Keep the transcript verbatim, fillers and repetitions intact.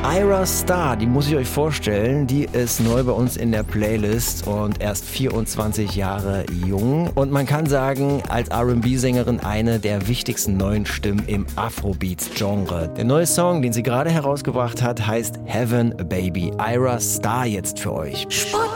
Ayra Starr, die muss ich euch vorstellen, die ist neu bei uns in der Playlist und erst vierundzwanzig Jahre jung. Und man kann sagen, als R and B-Sängerin eine der wichtigsten neuen Stimmen im Afrobeats-Genre. Der neue Song, den sie gerade herausgebracht hat, heißt Heaven Baby. Ayra Starr jetzt für euch. Sport.